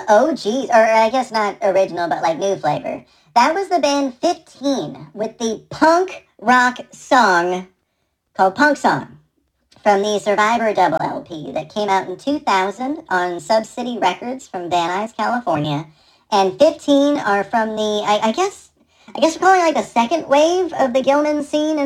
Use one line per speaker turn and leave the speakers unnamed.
OGs, or I guess not original, but like new flavor. That was the band 15 with the punk rock song called Punk Song from the Survivor double LP that came out in 2000 on Subcity Records from Van Nuys, California. And 15 are from the, I guess we're calling it like the second wave of the Gilman scene